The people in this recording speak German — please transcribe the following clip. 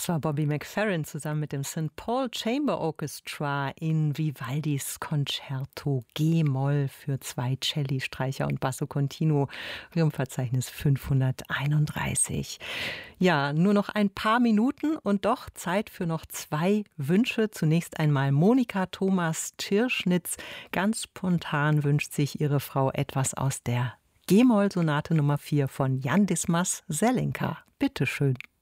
Das war Bobby McFerrin zusammen mit dem St. Paul Chamber Orchestra in Vivaldis Concerto G-Moll für 2 Celli, Streicher und Basso Continuo, im Verzeichnis 531. Ja, nur noch ein paar Minuten und doch Zeit für noch 2 Wünsche. Zunächst einmal Monika Thomas Tschirschnitz. Ganz spontan wünscht sich ihre Frau etwas aus der G-Moll-Sonate Nummer 4 von Jan Dismas Zelenka. Bitteschön.